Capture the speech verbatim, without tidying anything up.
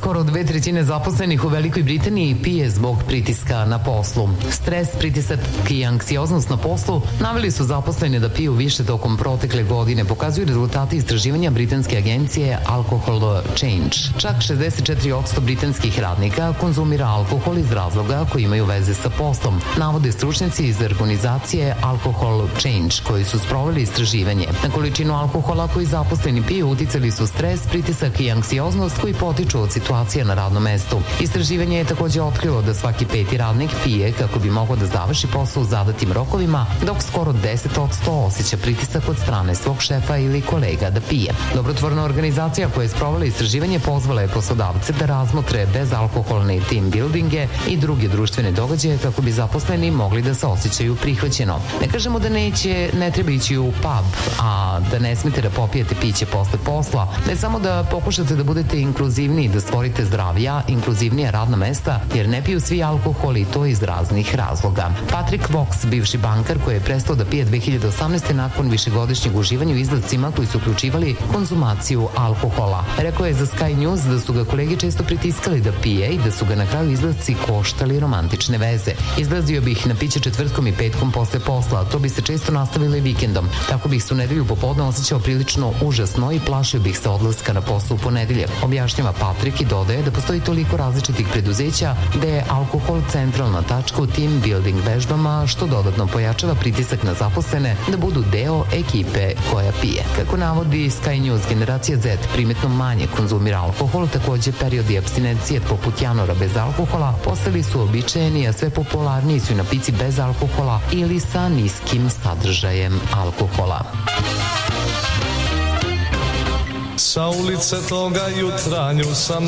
Skoro dve trećine zaposlenih u Velikoj Britaniji pije zbog pritiska na poslu. Stres, pritisak i anksioznost na poslu naveli su zaposleni da piju više tokom protekle godine, pokazuju rezultati istraživanja britanske agencije Alcohol Change. Čak šezdeset četiri posto britanskih radnika konzumira alkohol iz razloga koji imaju veze sa poslom, navode stručnjaci iz organizacije Alcohol Change koji su sproveli istraživanje. Na količinu alkohola koji zaposleni piju uticali su stres, pritisak i anksioznost koji potiču od situacija na radnom mestu. Istraživanje je takođe otkrilo da svaki peti radnik pije kako bi mogao da završi posao u zadatim rokovima, dok skoro deset posto osjeća pritisak od strane svog šefa ili kolega da pije. Dobrotvorna organizacija koja je sprovela istraživanje pozvala je poslodavce da razmotre bezalkoholne team buildinge i druge društvene događaje kako bi zaposleni mogli da se osjećaju prihvaćeno. Ne kažemo da neće, ne treba ići u pub, a da ne smete da popijete piće posle posla, ne samo da pokušate da budete inkluzivniji, da stvorite zdravija, inkluzivnija radna mesta, jer ne piju svi alkohol i to iz raznih razloga. Patrick Vox, bivši bankar koji je prestao da pije dve hiljade osamnaeste. nakon višegodišnjeg uživanja u izlazcima koji su uključivali konzumaciju alkohola. Rekao je za Sky News da su ga kolege često pritiskali da pije i da su ga na kraju izlazci koštali romantične veze. Izlazio bih na piće četvrtkom i petkom posle posla, a to bi se često nastavilo i vikendom. Tako bih se u nedelju popodne osjećao prilično užasno i plašio bih se odlaska na posao u ponedeljak. Objašnjava Patrik i dodaje da postoji toliko različitih preduzeća da je alkohol centralna tačka u team building vežbama, što dodatno pojačava pritisak na zaposlene da budu deo ekipe koja pije. Kako navodi Sky News, generacija Z primetno manje konzumira alkohol, takođe periodi apstinencije poput januara bez alkohola postali su običajeni, a sve popularniji su i napici bez alkohola ili sa niskim sadržajem alkohola. Sa ulice toga jutra nju sam